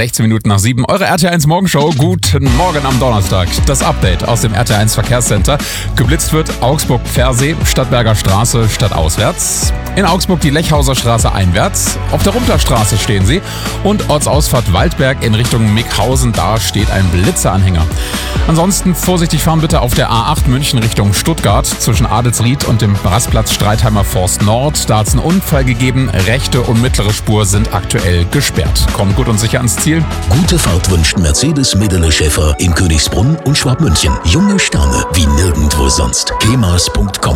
16 Minuten nach 7. Eure RT1 Morgenshow. Guten Morgen am Donnerstag. Das Update aus dem RT1 Verkehrscenter. Geblitzt wird Augsburg-Pfersee, Stadtberger Straße stadtauswärts. In Augsburg die Lechhauser Straße einwärts. Auf der Rumpler-Straße stehen sie. Und Ortsausfahrt Waldberg in Richtung Mickhausen. Da steht ein Blitzeranhänger. Ansonsten vorsichtig fahren bitte auf der A8 München Richtung Stuttgart zwischen Adelsried und dem Rastplatz Streitheimer Forst Nord. Da hat es einen Unfall gegeben. Rechte und mittlere Spur sind aktuell gesperrt. Kommt gut und sicher ans Ziel. Gute Fahrt wünscht Mercedes-Medele Schäfer in Königsbrunn und Schwabmünchen. Junge Sterne wie nirgendwo sonst. kemas.com